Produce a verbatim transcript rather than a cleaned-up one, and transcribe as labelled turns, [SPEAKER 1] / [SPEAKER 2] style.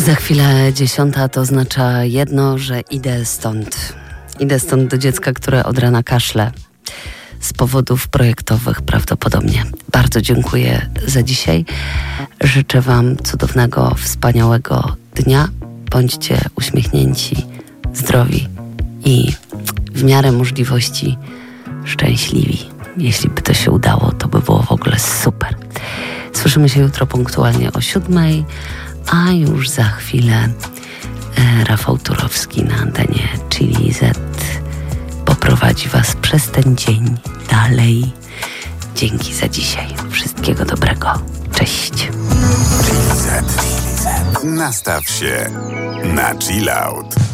[SPEAKER 1] Za chwilę dziesiąta to oznacza jedno, że idę stąd. Idę stąd do dziecka, które od rana kaszle. Z powodów projektowych prawdopodobnie. Bardzo dziękuję za dzisiaj. Życzę wam cudownego, wspaniałego dnia. Bądźcie uśmiechnięci, zdrowi i w miarę możliwości szczęśliwi. Jeśli by to się udało, to by było w ogóle super. Słyszymy się jutro punktualnie o siódmej, a już za chwilę e, Rafał Turowski na antenie Chili Z poprowadzi was przez ten dzień dalej. Dzięki za dzisiaj. Wszystkiego dobrego. Cześć.
[SPEAKER 2] Chili Z. Nastaw się na chill out.